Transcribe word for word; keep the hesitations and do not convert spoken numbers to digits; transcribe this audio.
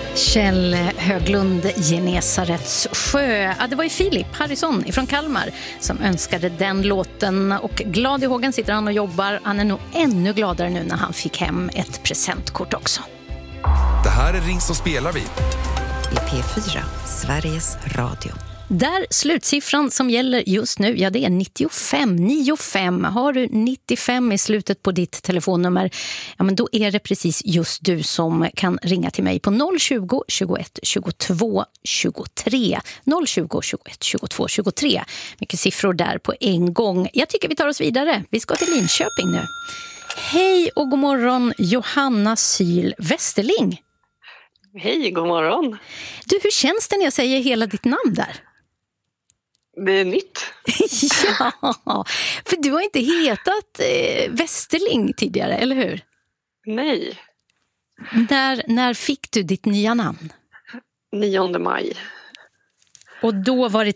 Kjell Höglund, Genesarets sjö. Ja, det var ju Filip Harrison från Kalmar som önskade den låten, och glad i hågen sitter han och jobbar. Han är nog ännu gladare nu när han fick hem ett presentkort också. Det här är Ring så spelar vi. I P fyra, Sveriges Radio. Där slutsiffran som gäller just nu, ja det är nittiofem. nittiofem. Har du nittiofem i slutet på ditt telefonnummer, ja men då är det precis just du som kan ringa till mig på noll tjugo, tjugoett, tjugotvå, tjugotre. noll tjugo, tjugoett, tjugotvå, tjugotre. Mycket siffror där på en gång. Jag tycker vi tar oss vidare. Vi ska till Linköping nu. Hej och god morgon, Johanna Syl Westerling. Hej, god morgon. Du, hur känns det när jag säger hela ditt namn där? Det är nytt. Ja, för du har inte hetat eh, Westerling tidigare, eller hur? Nej. När, när fick du ditt nya namn? nionde maj. Och då var det